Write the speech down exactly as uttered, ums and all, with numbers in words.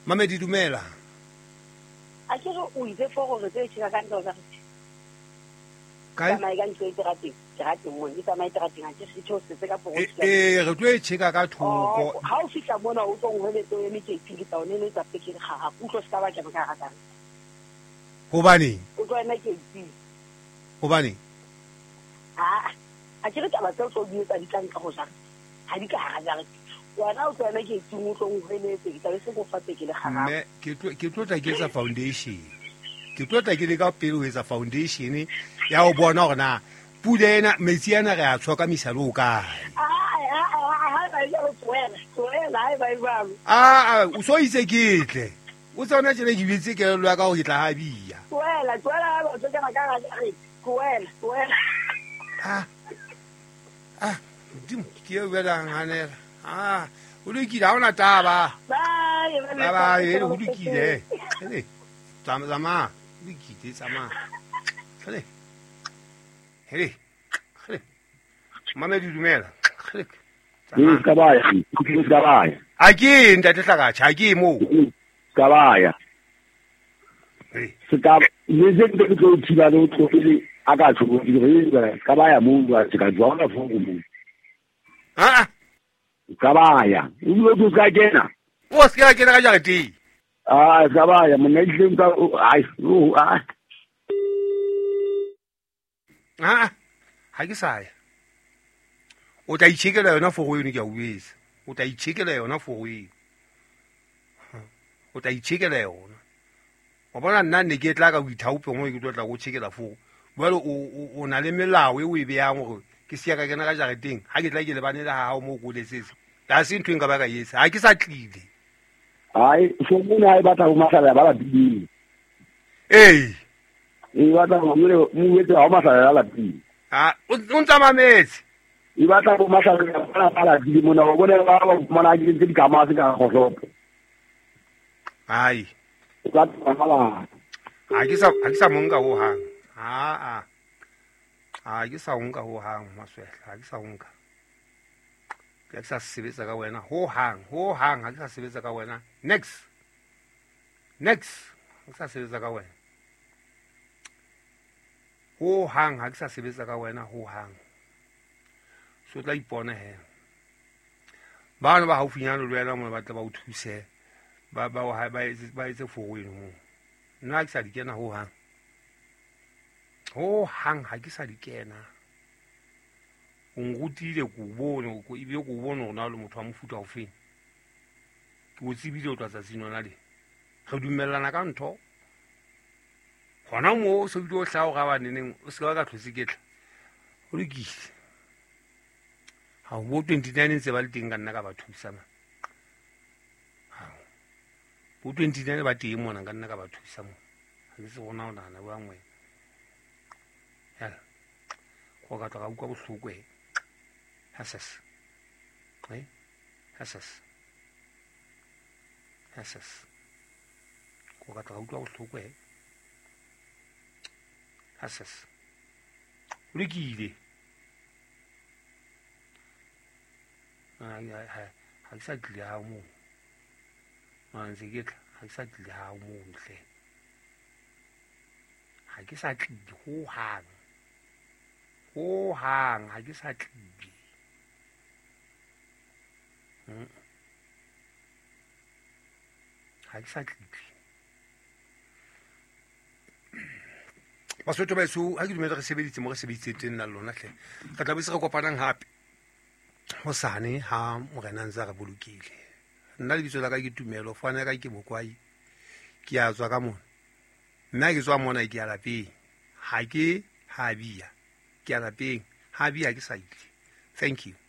Mamedi dumela. A ke re o itse for gore tse tsheka ka ntlo tsa Kae? Tsamaya ka ntlo e terateng terateng mo di tsamaya terateng a ke se tho se ka poro Eh re tlo e tsheka ka thoko. ha o fihla mona o tlo ngweletse o emetse pele tsa one le tsa pekeng ga ga o tlo se ka ba ke ka ga ka Hobane o tlo ena ke itse hobane ha a ke re taba tsa tlo di etsa di tlang ka go jang ha di ka ga jang wena o tlo ena ke itse o tlo ngweletse tsa se go fa peke le ga ga mme ke tlo ke tlo tla ke etsa foundation. Ke tlo tla ke le ka pele ho etsa foundation ya o bona hore na pula ena metsi ana re a tshokamisa le o kae. Ah o so itse ke tle o tsona tsene ke bitse ke lo ya ka ho hitla ha bia. Tloela tloela o tsena ka ga re tloela tloela Ah ah dim ke o bela nganela. Ah o le ki da ona taba. bye Baba e le hudukile. Hele. Tsama tsama. Hudukile tsama. Hele. Hele. Hele. Mamedi dumela. Hele. Ni skabaya, ni skabaya. Aki ntate hlakatsha aki mo. Skabaya. Hey. Skab, ni zeng de ko tiba no to ile aka tshoko ile skabaya mo wa tsika jwana fongo mo. Ah. Skabaya, o lo to ska kena. O ska kena ka jarete. Ah, skabaya, mo ne tleng ka ai, o ah. Ah. Ha ke sa ya. O tla itshekela yona for go yone ke a uwesa. O tla itshekela yona for go yone. O tla itshekela yona. Wa bona nna ne ke tla ka boithaupe mo ke tlo tla go tshekela for. Bale o o na le melao e o e beyang gore ke sia ka kena ka jareteng. Ha ke tla ke le bane la hao mo go le sese. Da se ntwe nka ba ka yesa. Ha ke sa tlile. Ai, so mona e batla go masala ba la bidi. Eh. E batla go mo mo wetse ha masala la bidi. Ah, o ntsa mametse. E batla go masala ba la la bidi mona go bona ba ba mona ke di kama se ka go hlopo. Ai. E batla mala. Ha ke sa ha ke sa monka ho hang. Ah ah. Ha ke sa unka ho hang maswehla. Ha ke sa unka. Ke sa sebetsa ka wena ho hang, ho hang ha ke sa sebetsa ka wena. Next. Next. Ha ke sa sebetsa ka wena. Ho hang ha ke sa sebetsa ka wena ho hang. So tla ipona he. Bana ba haufinyana le wena mo ba tla ba o thuse. Ba ba ba ba itse for wena mo. Nna ke sa di kena ho hang. Ho hang ha ke sa di kena. O ngutile go bona go ibe go bona ona le motho wa mofuta o feng. Ke o tsebile o tla tsa sinona le. Re dumellana ka ntho. Gona mo so bile o tla o ga baneneng o se ka ka tlhose ketla. O lekile. Ha o twenty-nine ntse ba le teng ka nna ka ba thusa ma. Ha. Bo twenty-nine ba teng mona ka nna ka ba thusa mo. Ha ke se gona ona na ba ngwe. Ya. Go ka tla utlwa bohloko e. Hasas. Eh? Hasas. Hasas. Go ka tla utlwa bohloko e. Hasas. O lekile. Ai ai ai. Ha ke sa tlile ha mo. Ma ntse ke tla, ha ke sa tlile ha mo ntle. Ha ke sa tlile ho hang. Ho hang ha ke sa tlile. Hmm. Ha ke sa tlile. Basotho ba so ha ke dumela re sebeditse mo re sebeditse teng nna lona hle. Re tla be se re kopanang hape. Ho sane ha morena ntse re bolokile. Nna le bitso la ka ke Tumelo fana ka ke Bokwai. Ke a tswa ka mona. Nna ke tswa mona ke ya lapeng. Ha ke ha bia. Ke ya lapeng. Ha bia ke sa ile. Thank you.